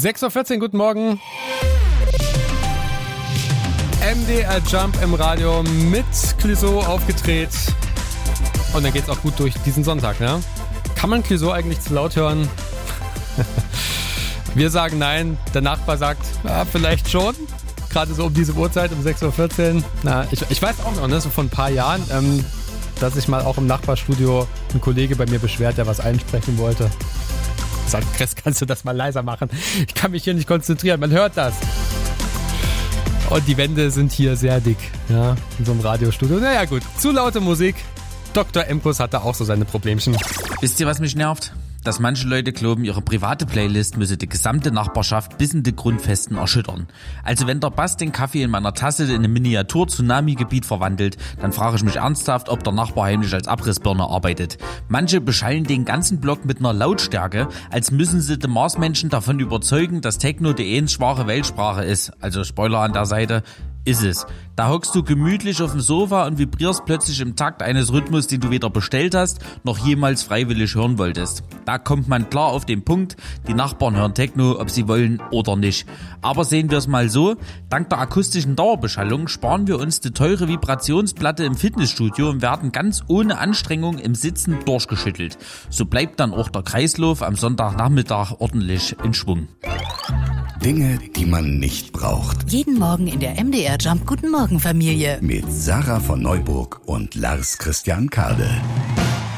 6.14 Uhr, guten Morgen. MDR Jump im Radio mit Clouseau aufgedreht. Und dann geht's auch gut durch diesen Sonntag, ne? Kann man Clouseau eigentlich zu laut hören? Wir sagen nein, der Nachbar sagt, ja, vielleicht schon. Gerade so um diese Uhrzeit, um 6.14 Uhr. Na, ich weiß auch noch, ne, so vor ein paar Jahren, dass sich mal auch im Nachbarstudio ein Kollege bei mir beschwert, der was einsprechen wollte. Sagt, Chris, kannst du das mal leiser machen? Ich kann mich hier nicht konzentrieren, man hört das. Und die Wände sind hier sehr dick, ja, in so einem Radiostudio. Naja gut, zu laute Musik. Dr. Emkus hatte auch so seine Problemchen. Wisst ihr, was mich nervt? Dass manche Leute glauben, ihre private Playlist müsse die gesamte Nachbarschaft bis in die Grundfesten erschüttern. Also wenn der Bass den Kaffee in meiner Tasse in ein Miniatur-Tsunami-Gebiet verwandelt, dann frage ich mich ernsthaft, ob der Nachbar heimlich als Abrissbirne arbeitet. Manche beschallen den ganzen Block mit einer Lautstärke, als müssen sie den Marsmenschen davon überzeugen, dass Techno die einzig wahre Weltsprache ist. Also Spoiler an der Seite. Ist es. Da hockst du gemütlich auf dem Sofa und vibrierst plötzlich im Takt eines Rhythmus, den du weder bestellt hast, noch jemals freiwillig hören wolltest. Da kommt man klar auf den Punkt, die Nachbarn hören Techno, ob sie wollen oder nicht. Aber sehen wir es mal so, dank der akustischen Dauerbeschallung sparen wir uns die teure Vibrationsplatte im Fitnessstudio und werden ganz ohne Anstrengung im Sitzen durchgeschüttelt. So bleibt dann auch der Kreislauf am Sonntagnachmittag ordentlich in Schwung. Dinge, die man nicht braucht. Jeden Morgen in der MDR Jump Guten Morgen Familie. Mit Sarah von Neuburg und Lars Christian Kade.